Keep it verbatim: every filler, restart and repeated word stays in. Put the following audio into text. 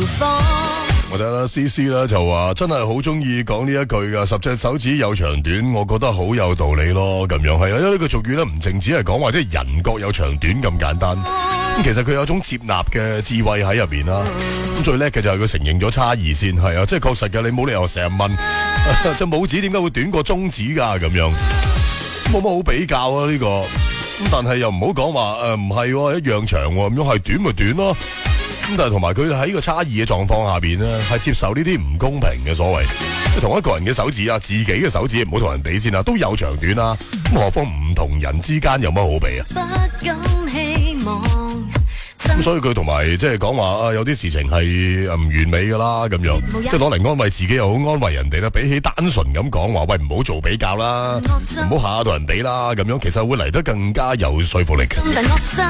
我睇啦 ，C C 啦就話真係好中意講呢一句噶，十隻手指有長短，我覺得好有道理咯。咁樣係啊，因為呢個俗語咧唔淨止係講話即係人各有長短咁簡單，咁其實佢有種接納嘅智慧喺入邊啦。咁最叻嘅就係佢承認咗差異先，係啊，即係確實嘅，你冇理由成日問隻拇指點解會短過中指噶咁樣，冇乜好比較啊呢個。咁但係又唔好講話誒唔係一樣長咁樣，係短咪短咯。咁但係同埋佢喺呢個差異嘅狀況下邊咧，係接受呢啲唔公平嘅所謂。同一個人嘅手指啊，自己嘅手指唔好同人比先啊，都有長短啊。咁何況唔同人之間有乜好比啊？不敢希望。咁所以佢同埋即係講話啊，有啲事情係唔完美噶啦，咁樣即係攞嚟安慰自己又好安慰人哋啦。比起單純咁講話，喂唔好做比較啦，唔好下下同人比啦，咁樣其實會嚟得更加有說服力嘅。